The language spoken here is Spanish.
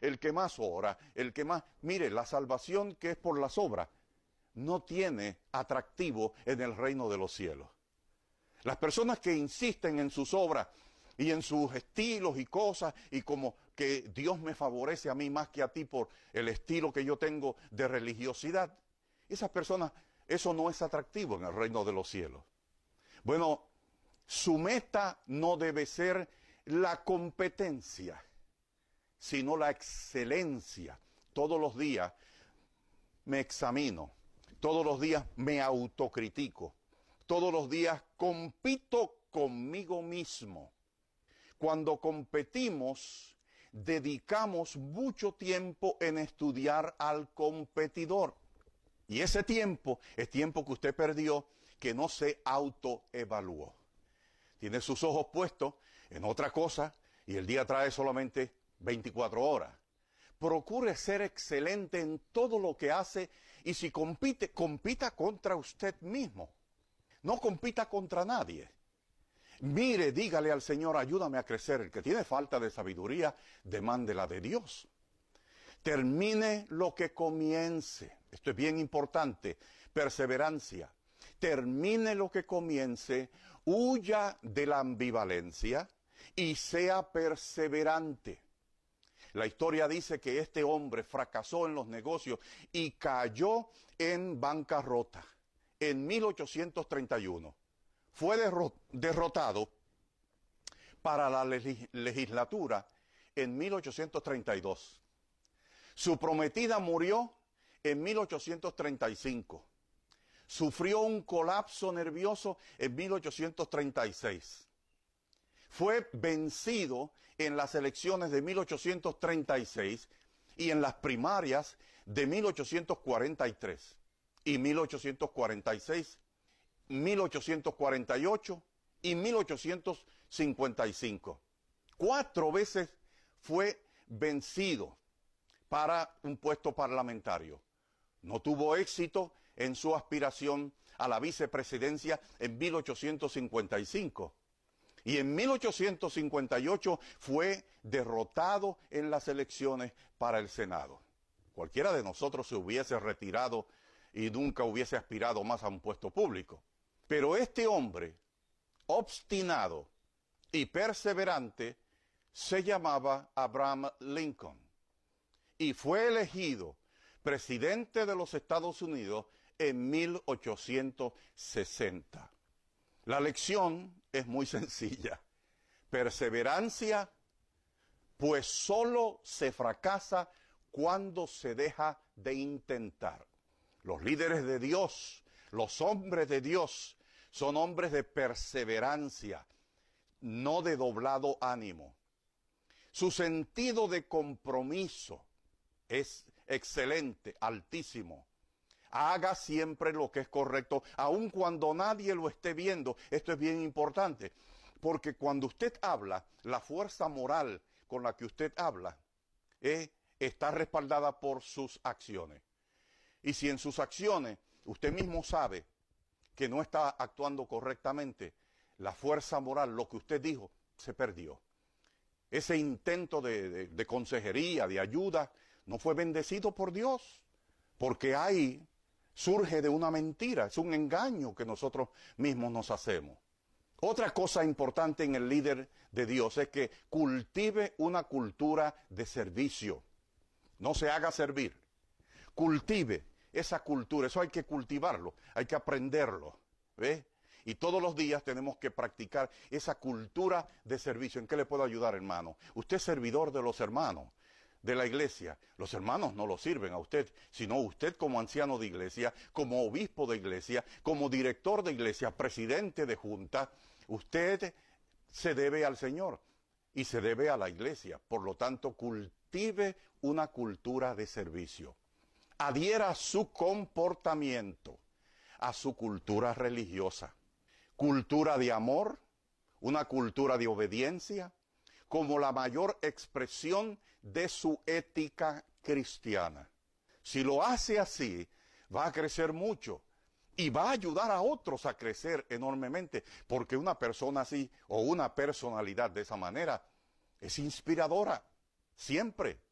el que más ora, el que más... Mire, la salvación que es por las obras no tiene atractivo en el reino de los cielos. Las personas que insisten en sus obras y en sus estilos y cosas, y como que Dios me favorece a mí más que a ti por el estilo que yo tengo de religiosidad, esas personas, eso no es atractivo en el reino de los cielos. Bueno, su meta no debe ser la competencia, sino la excelencia. Todos los días me examino, todos los días me autocritico, todos los días compito conmigo mismo. Cuando competimos, dedicamos mucho tiempo en estudiar al competidor. Y ese tiempo es tiempo que usted perdió, que no se autoevaluó. Tiene sus ojos puestos en otra cosa y el día trae solamente 24 horas. Procure ser excelente en todo lo que hace y si compite, compita contra usted mismo. No compita contra nadie. Mire, dígale al Señor, ayúdame a crecer. El que tiene falta de sabiduría, demándela de Dios. Termine lo que comience. Esto es bien importante. Perseverancia. Termine lo que comience. Huya de la ambivalencia y sea perseverante. La historia dice que este hombre fracasó en los negocios y cayó en bancarrota en 1831. Fue derrotado para la legislatura en 1832. Su prometida murió en 1835. Sufrió un colapso nervioso en 1836. Fue vencido en las elecciones de 1836 y en las primarias de 1843 y 1846, 1848 y 1855. 4 veces fue vencido para un puesto parlamentario. No tuvo éxito en su aspiración a la vicepresidencia en 1855. Y en 1858 fue derrotado en las elecciones para el Senado. Cualquiera de nosotros se hubiese retirado y nunca hubiese aspirado más a un puesto público. Pero este hombre, obstinado y perseverante, se llamaba Abraham Lincoln. Y fue elegido presidente de los Estados Unidos en 1860. La lección es muy sencilla. Perseverancia, pues solo se fracasa cuando se deja de intentar. Los líderes de Dios, los hombres de Dios, son hombres de perseverancia, no de doblado ánimo. Su sentido de compromiso es excelente, altísimo. Haga siempre lo que es correcto, aun cuando nadie lo esté viendo. Esto es bien importante, porque cuando usted habla, la fuerza moral con la que usted habla está respaldada por sus acciones. Y si en sus acciones usted mismo sabe que no está actuando correctamente, la fuerza moral, lo que usted dijo, se perdió. Ese intento de consejería, de ayuda, no fue bendecido por Dios, porque ahí surge de una mentira, es un engaño que nosotros mismos nos hacemos. Otra cosa importante en el líder de Dios es que cultive una cultura de servicio. No se haga servir. Cultive esa cultura, eso hay que cultivarlo, hay que aprenderlo, ¿ve? Y todos los días tenemos que practicar esa cultura de servicio. ¿En qué le puedo ayudar, hermano? Usted es servidor de los hermanos de la iglesia. Los hermanos no lo sirven a usted, sino usted como anciano de iglesia, como obispo de iglesia, como director de iglesia, presidente de junta. Usted se debe al Señor y se debe a la iglesia. Por lo tanto, cultive una cultura de servicio. Adhiera su comportamiento a su cultura religiosa. Cultura de amor, una cultura de obediencia, como la mayor expresión de su ética cristiana. Si lo hace así, va a crecer mucho y va a ayudar a otros a crecer enormemente, porque una persona así o una personalidad de esa manera es inspiradora, siempre.